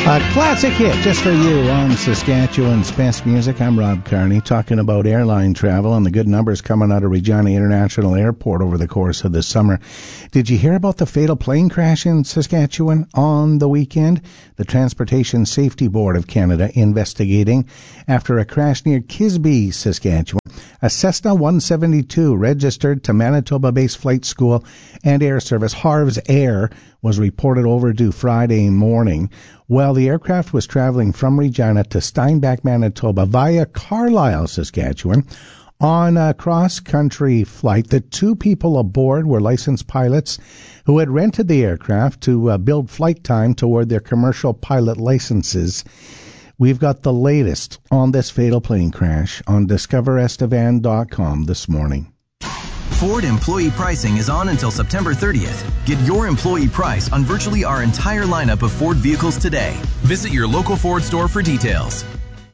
A classic hit just for you on Saskatchewan's Best Music. I'm Rob Carney, talking about airline travel and the good numbers coming out of Regina International Airport over the course of the summer. Did you hear about the fatal plane crash in Saskatchewan on the weekend? The Transportation Safety Board of Canada investigating after a crash near Kisby, Saskatchewan. A Cessna 172 registered to Manitoba-based flight school and air service Harv's Air was reported overdue Friday morning. Well, the aircraft was traveling from Regina to Steinbach, Manitoba via Carlisle, Saskatchewan. On a cross-country flight, the two people aboard were licensed pilots who had rented the aircraft to build flight time toward their commercial pilot licenses. We've got the latest on this fatal plane crash on DiscoverEstevin.com this morning. Ford employee pricing is on until September 30th. Get your employee price on virtually our entire lineup of Ford vehicles today. Visit your local Ford store for details.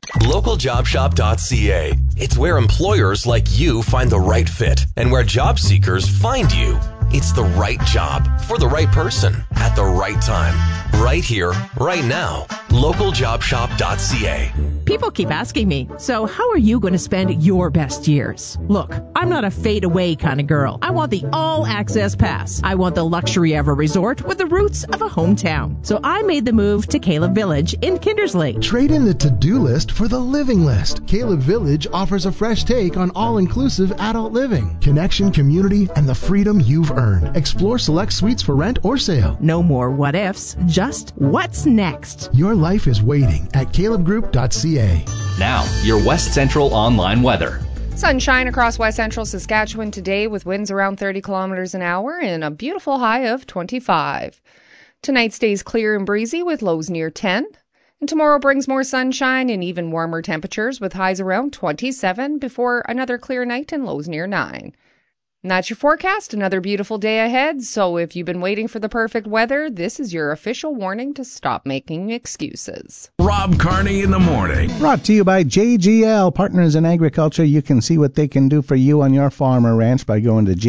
LocalJobShop.ca. It's where employers like you find the right fit and where job seekers find you. It's the right job for the right person at the right time. Right here, right now. LocalJobShop.ca. People keep asking me, so how are you going to spend your best years? Look, I'm not a fade-away kind of girl. I want the all-access pass. I want the luxury of a resort with the roots of a hometown. So I made the move to Caleb Village in Kindersley. Trade in the to-do list for the living list. Caleb Village offers a fresh take on all-inclusive adult living, connection, community, and the freedom you've earned. Explore select suites for rent or sale. No more what-ifs, just what's next. Your life is waiting at calebgroup.ca. Now, your West Central online weather. Sunshine across West Central Saskatchewan today with winds around 30 kilometers an hour and a beautiful high of 25. Tonight stays clear and breezy with lows near 10. And tomorrow brings more sunshine and even warmer temperatures with highs around 27 before another clear night and lows near 9. And that's your forecast. Another beautiful day ahead. So if you've been waiting for the perfect weather, this is your official warning to stop making excuses. Rob Carney in the morning. Brought to you by JGL, Partners in Agriculture. You can see what they can do for you on your farm or ranch by going to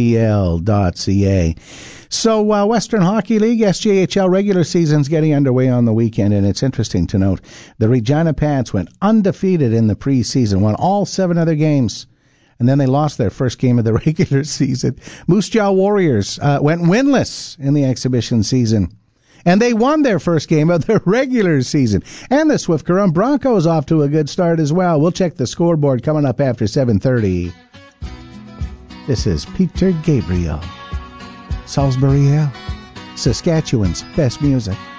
jgl.ca. So Western Hockey League, SJHL regular season's getting underway on the weekend, and it's interesting to note the Regina Pats went undefeated in the preseason, won all 7 other games. And then they lost their first game of the regular season. Moose Jaw Warriors went winless in the exhibition season. And they won their first game of the regular season. And the Swift Current Broncos off to a good start as well. We'll check the scoreboard coming up after 7:30. This is Peter Gabriel. Salisbury Hill, Saskatchewan's best music.